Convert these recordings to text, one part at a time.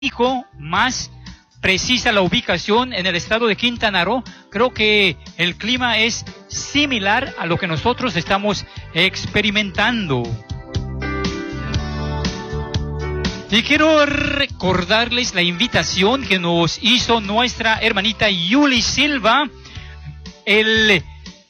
más precisa la ubicación en el estado de Quintana Roo. Creo que el clima es similar a lo que nosotros estamos experimentando. Y quiero recordarles la invitación que nos hizo nuestra hermanita Yuli Silva el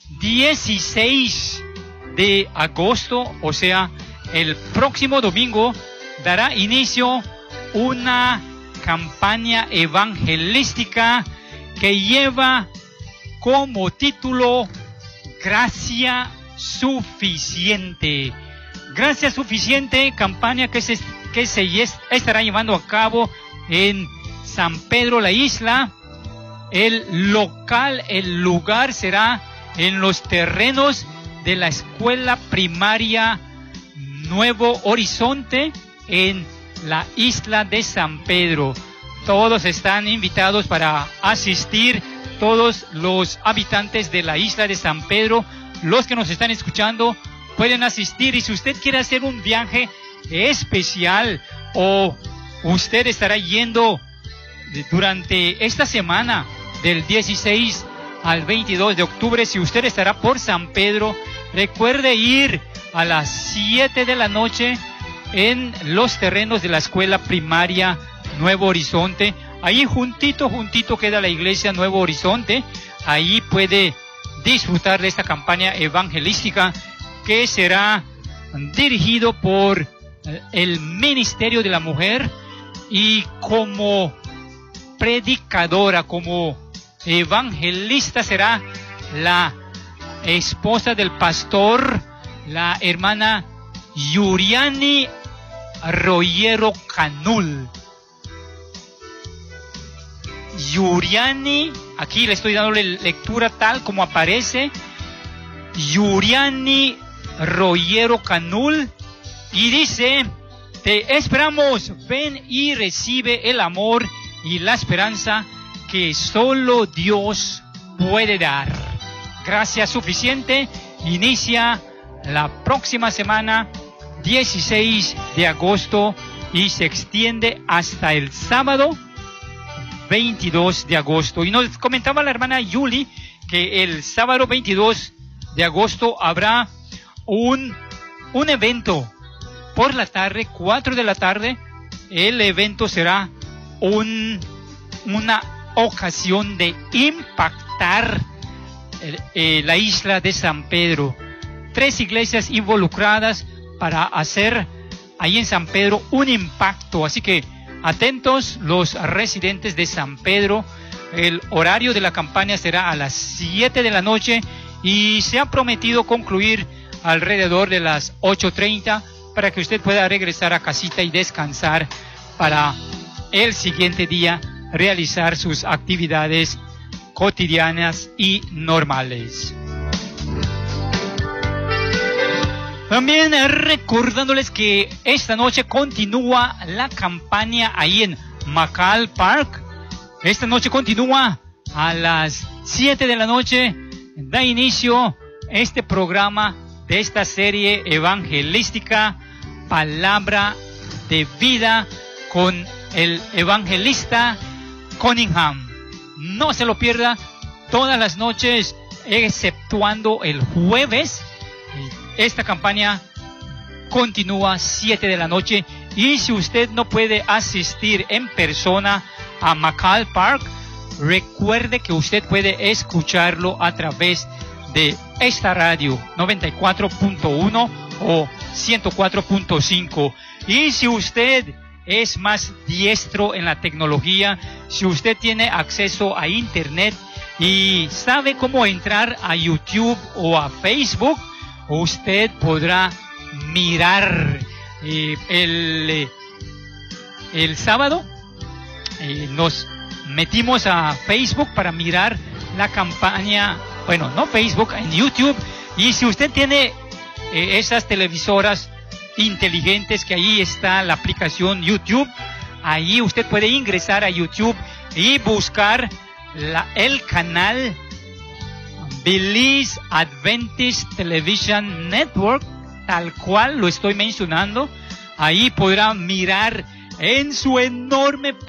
16 de agosto, o sea, el próximo domingo, dará inicio una campaña evangelística que lleva como título Gracia Suficiente. Gracia Suficiente, campaña que se estará llevando a cabo en San Pedro la Isla. El lugar será en los terrenos de la escuela primaria Nuevo Horizonte en la isla de San Pedro. Todos están invitados para asistir, todos los habitantes de la isla de San Pedro, los que nos están escuchando, pueden asistir. Y si usted quiere hacer un viaje especial o usted estará yendo durante esta semana del 16 al 22 de octubre, si usted estará por San Pedro, recuerde ir a las 7 de la noche en los terrenos de la escuela primaria Nuevo Horizonte. Ahí juntito queda la iglesia Nuevo Horizonte. Ahí puede disfrutar de esta campaña evangelística que será dirigido por el Ministerio de la Mujer, y como predicadora, como evangelista será la esposa del pastor, la hermana Yuriani Rollero Canul. Yuriani, aquí le estoy dándole lectura tal como aparece, Yuriani Rollero Canul, y dice: te esperamos, ven y recibe el amor y la esperanza que solo Dios puede dar. Gracia Suficiente inicia la próxima semana, 16 de agosto, y se extiende hasta el sábado 22 de agosto. Y nos comentaba la hermana Yuli que el sábado 22 de agosto habrá un evento por la tarde, 4 de la tarde. El evento será una ocasión de impactar la isla de San Pedro. 3 iglesias involucradas para hacer ahí en San Pedro un impacto. Así que atentos los residentes de San Pedro. El horario de la campaña será a las 7 de la noche y se ha prometido concluir alrededor de las 8:30 para que usted pueda regresar a casita y descansar para el siguiente día realizar sus actividades cotidianas y normales. También recordándoles que esta noche continúa la campaña ahí en McCall Park. Esta noche continúa a las 7 de la noche. Da inicio este programa de esta serie evangelística, Palabra de Vida, con el evangelista Cunningham. No se lo pierda todas las noches, exceptuando el jueves. Esta campaña continúa 7 de la noche, y si usted no puede asistir en persona a McCall Park, recuerde que usted puede escucharlo a través de esta radio 94.1 o 104.5. Y si usted es más diestro en la tecnología, si usted tiene acceso a internet y sabe cómo entrar a YouTube o a Facebook, usted podrá mirar el sábado. Nos metimos a Facebook para mirar la campaña, bueno, no Facebook, en YouTube. Y si usted tiene esas televisoras inteligentes, que ahí está la aplicación YouTube, ahí usted puede ingresar a YouTube y buscar el canal Belize Adventist Television Network, tal cual lo estoy mencionando. Ahí podrá mirar en su enorme